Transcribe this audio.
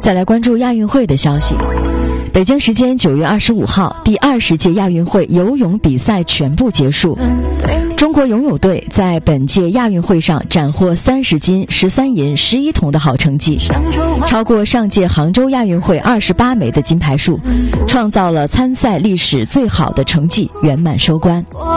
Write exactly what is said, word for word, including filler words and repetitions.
再来关注亚运会的消息。北京时间九月二十五号，第二十届亚运会游泳比赛全部结束。中国游泳队在本届亚运会上斩获三十金、十三银、十一铜的好成绩，超过上届杭州亚运会二十八枚的金牌数，创造了参赛历史最好的成绩，圆满收官。